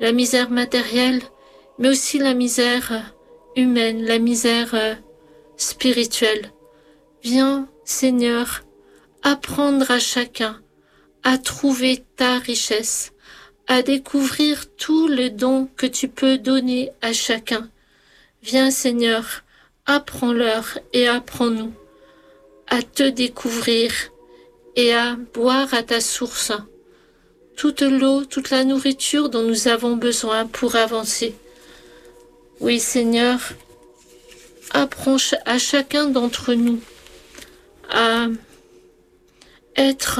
la misère matérielle, mais aussi la misère humaine, la misère spirituelle. Viens, Seigneur, apprendre à chacun à trouver ta richesse, à découvrir tout le don que tu peux donner à chacun. Viens, Seigneur, apprends-leur et apprends-nous à te découvrir et à boire à ta source toute l'eau, toute la nourriture dont nous avons besoin pour avancer. Oui, Seigneur, apprends à chacun d'entre nous à être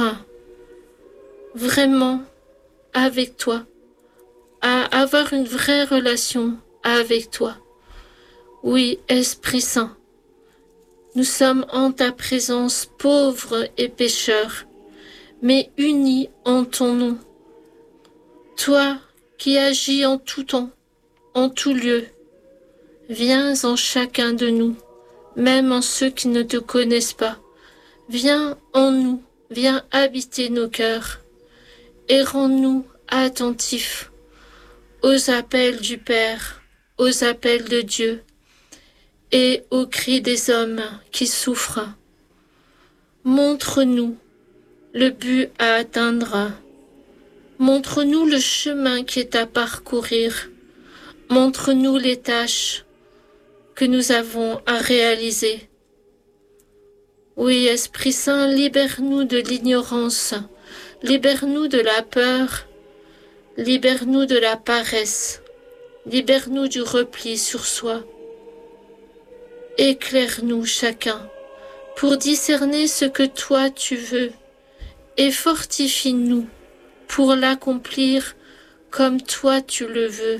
vraiment avec toi, à avoir une vraie relation avec toi. Oui, Esprit Saint, nous sommes en ta présence pauvres et pécheurs, mais unis en ton nom. Toi qui agis en tout temps, en tout lieu, viens en chacun de nous, même en ceux qui ne te connaissent pas. Viens en nous, viens habiter nos cœurs et rends-nous attentifs aux appels du Père, aux appels de Dieu et aux cris des hommes qui souffrent. Montre-nous le but à atteindre. Montre-nous le chemin qui est à parcourir. Montre-nous les tâches que nous avons à réaliser. Oui, Esprit Saint, libère-nous de l'ignorance, libère-nous de la peur, libère-nous de la paresse, libère-nous du repli sur soi. Éclaire-nous chacun pour discerner ce que toi tu veux et fortifie-nous pour l'accomplir comme toi tu le veux.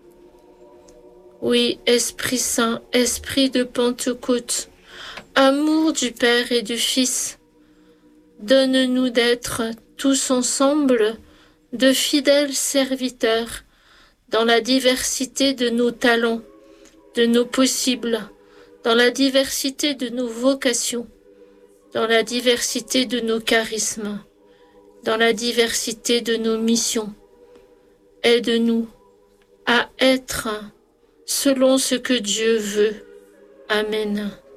Oui, Esprit Saint, Esprit de Pentecôte, amour du Père et du Fils, donne-nous d'être tous ensemble de fidèles serviteurs dans la diversité de nos talents, de nos possibles, dans la diversité de nos vocations, dans la diversité de nos charismes, dans la diversité de nos missions. Aide-nous à être selon ce que Dieu veut. Amen.